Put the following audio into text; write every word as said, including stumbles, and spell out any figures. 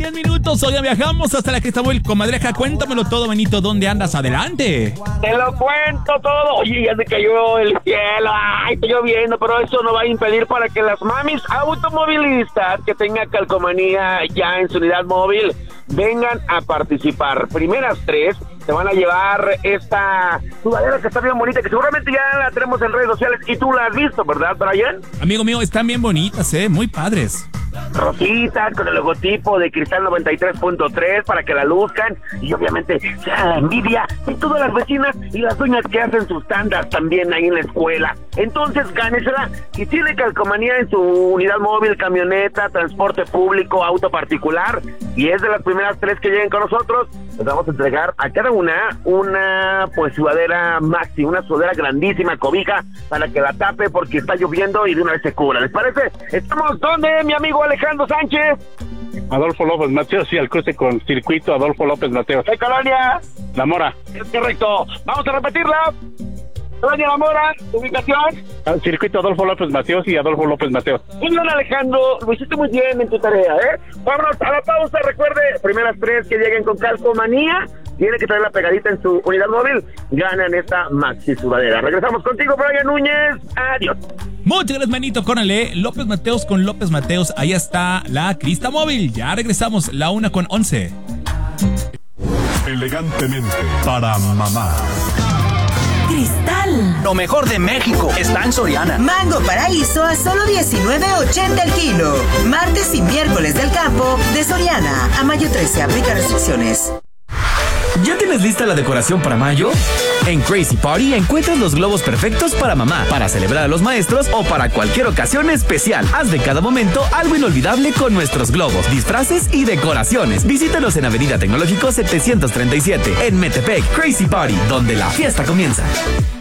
diez minutos. Hoy viajamos hasta la Cristóbal, comadreja. Cuéntamelo todo, Benito. ¿Dónde andas? Adelante. Te lo cuento todo. Oye, ya se cayó el cielo. Ay, está lloviendo, pero eso no va a impedir para que las mamis automovilistas que tengan calcomanía ya en su unidad móvil vengan a participar. Primeras tres te van a llevar esta sudadera que está bien bonita, que seguramente ya la tenemos en redes sociales y tú la has visto, ¿verdad, Brian? Amigo mío, están bien bonitas, eh, muy padres. Rositas con el logotipo de Cristal noventa y tres punto tres para que la luzcan y obviamente sea la envidia de todas las vecinas y las doñas que hacen sus tandas también ahí en la escuela. Entonces gánesela. Si tiene calcomanía en su unidad móvil, camioneta, transporte público, auto particular y es de las primeras tres que lleguen con nosotros, les vamos a entregar a cada una una pues sudadera maxi, una sudadera grandísima, cobija para que la tape porque está lloviendo y de una vez se cubra. ¿Les parece? ¿Estamos donde, mi amigo Alejandro Sánchez? Adolfo López Mateos y al cruce con Circuito Adolfo López Mateos. ¿Qué colonia? La Mora. Es correcto. Vamos a repetirla. Colonia La Mora, ubicación. Al Circuito Adolfo López Mateos y Adolfo López Mateos. Muy bien, Alejandro, lo hiciste muy bien en tu tarea, ¿eh? Vámonos a la pausa. Recuerde, primeras tres que lleguen con calcomanía, tiene que traer la pegadita en su unidad móvil, ganan esta maxi sudadera. Regresamos contigo, Brian Núñez. Adiós. Muchas gracias, Benito. Córrele, López Mateos con López Mateos. Ahí está la Crista Móvil. Ya regresamos, la una con once. Elegantemente para mamá. Cristal. Lo mejor de México está en Soriana. Mango Paraíso a solo diecinueve ochenta el kilo. Martes y miércoles del campo de Soriana. A mayo trece, aplica restricciones. ¿Ya tienes lista la decoración para mayo? En Crazy Party encuentras los globos perfectos para mamá, para celebrar a los maestros o para cualquier ocasión especial. Haz de cada momento algo inolvidable con nuestros globos, disfraces y decoraciones. Visítanos en Avenida Tecnológico setecientos treinta y siete, en Metepec. Crazy Party, donde la fiesta comienza.